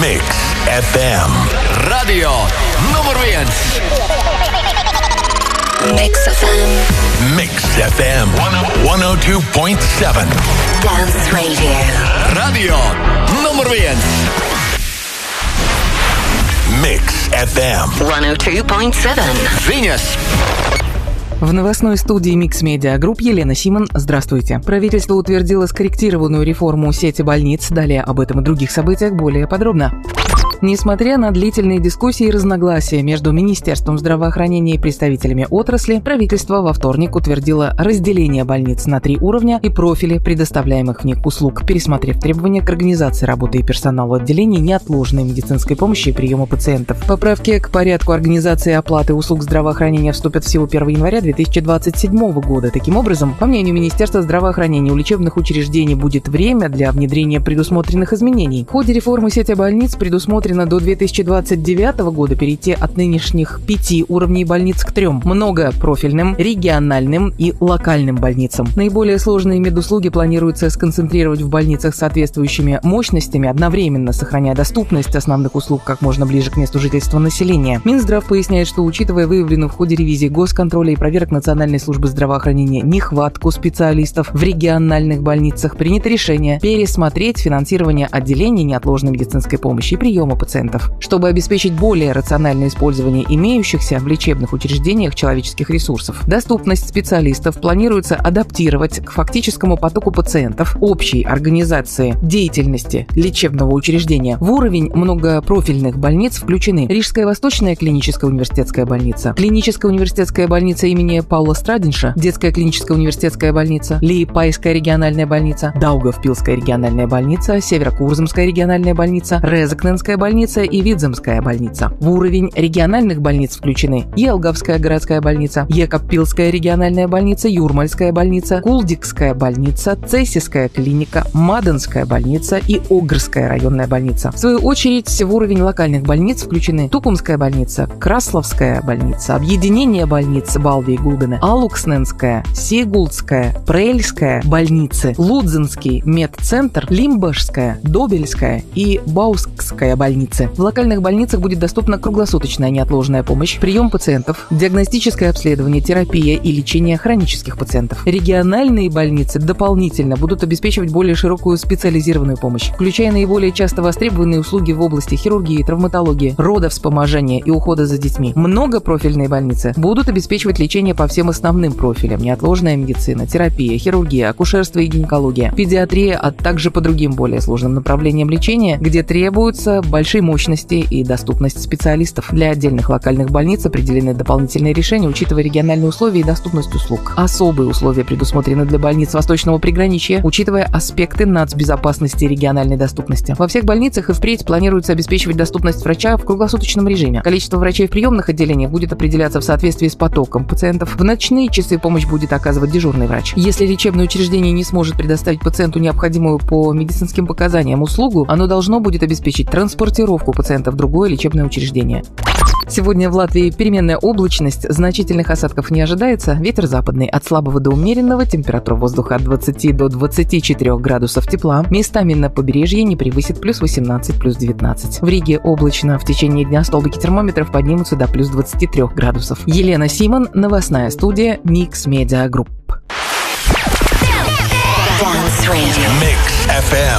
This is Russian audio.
Mix FM. Radio nummer 1. Mix FM. Mix FM 102.7. Dance Radio. Radio nummer 1. Mix FM 102.7. Venus. В новостной студии Mix Media Group Елена Симон. Здравствуйте. Правительство утвердило скорректированную реформу сети больниц. Далее об этом и других событиях более подробно. Несмотря на длительные дискуссии и разногласия между Министерством здравоохранения и представителями отрасли, правительство во вторник утвердило разделение больниц на 3 уровня и профили предоставляемых в них услуг, пересмотрев требования к организации работы и персоналу отделений неотложной медицинской помощи и приема пациентов. Поправки к порядку организации и оплаты услуг здравоохранения вступят в силу 1 января 2027 года. Таким образом, по мнению Министерства здравоохранения, у лечебных учреждений будет время для внедрения предусмотренных изменений. В ходе реформы сети больниц предусмотрено до 2029 года перейти от нынешних 5 уровней больниц к 3 – многопрофильным, региональным и локальным больницам. Наиболее сложные медуслуги планируется сконцентрировать в больницах с соответствующими мощностями, одновременно сохраняя доступность основных услуг как можно ближе к месту жительства населения. Минздрав поясняет, что, учитывая выявленную в ходе ревизии госконтроля и проверок Национальной службы здравоохранения нехватку специалистов в региональных больницах, принято решение пересмотреть финансирование отделений неотложной медицинской помощи и приема пациентов, чтобы обеспечить более рациональное использование имеющихся в лечебных учреждениях человеческих ресурсов. Доступность специалистов планируется адаптировать к фактическому потоку пациентов, общей организации деятельности лечебного учреждения. В уровень многопрофильных больниц включены Рижская Восточная клиническая университетская больница, Клиническая университетская больница имени Паула Страдинша, Детская клиническая университетская больница, Лиепайская региональная больница, Даугавпилская региональная больница, Северокурзамская региональная больница, Резекненская больница и Видземская больница. В уровень региональных больниц включены Елгавская городская больница, Екаппилская региональная больница, Юрмальская больница, Кулдикская больница, Цесиская клиника, Маденская больница и Огрская районная больница. В свою очередь, в уровень локальных больниц включены Тукумская больница, Красловская больница, объединение больниц Балви и Гулбена, Алуксненская, Сигулдская, Прельская больницы, Лудзенский медцентр, Лимбашская, Добельская и Баускская больницы. В локальных больницах будет доступна круглосуточная неотложная помощь, прием пациентов, диагностическое обследование, терапия и лечение хронических пациентов. Региональные больницы дополнительно будут обеспечивать более широкую специализированную помощь, включая наиболее часто востребованные услуги в области хирургии, травматологии, родовспоможения и ухода за детьми. Многопрофильные больницы будут обеспечивать лечение по всем основным профилям: неотложная медицина, терапия, хирургия, акушерство и гинекология, педиатрия, а также по другим более сложным направлениям лечения, где требуется большой мощности и доступность специалистов. Для отдельных локальных больниц определены дополнительные решения, учитывая региональные условия и доступность услуг. Особые условия предусмотрены для больниц Восточного приграничья, учитывая аспекты нацбезопасности и региональной доступности. Во всех больницах и впредь планируется обеспечивать доступность врача в круглосуточном режиме. Количество врачей в приемных отделениях будет определяться в соответствии с потоком пациентов. В ночные часы помощь будет оказывать дежурный врач. Если лечебное учреждение не сможет предоставить пациенту необходимую по медицинским показаниям услугу, оно должно будет обеспечить транспортировку пациента в другое лечебное учреждение. Сегодня в Латвии переменная облачность, значительных осадков не ожидается, ветер западный от слабого до умеренного, температура воздуха от 20 до 24 градусов тепла, местами на побережье не превысит плюс 18, плюс 19. В Риге облачно, в течение дня столбики термометров поднимутся до плюс 23 градусов. Елена Симон, новостная студия Mix Media Group. Mix FM